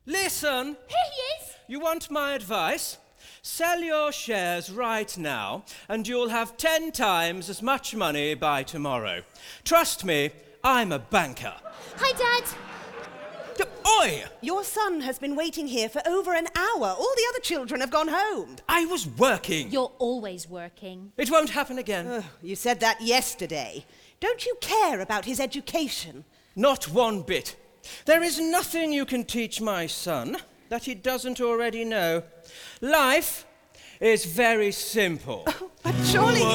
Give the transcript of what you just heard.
Listen! Here he is! You want my advice? Sell your shares right now, and you'll have 10 times as much money by tomorrow. Trust me, I'm a banker. Hi, Dad. Oi! Your son has been waiting here for over an hour. All the other children have gone home. I was working. You're always working. It won't happen again. Oh, you said that yesterday. Don't you care about his education? Not one bit. There is nothing you can teach my son that he doesn't already know. Life is very simple. But surely...